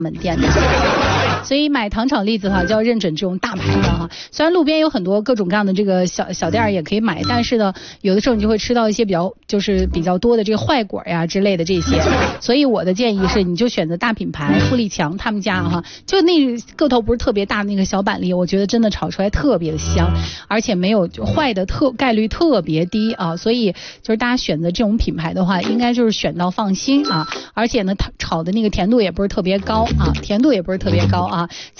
门店的。所以买糖炒栗子的话就要认准这种大牌的哈。虽然路边有很多各种各样的这个小店也可以买，但是呢，有的时候你就会吃到一些比较多的这个坏果呀之类的这些。所以我的建议是，你就选择大品牌富力强他们家哈，就那个头不是特别大那个小板栗，我觉得真的炒出来特别的香，而且没有坏的概率特别低啊。所以就是大家选择这种品牌的话，应该就是选到放心啊。而且呢，它炒的那个甜度也不是特别高啊，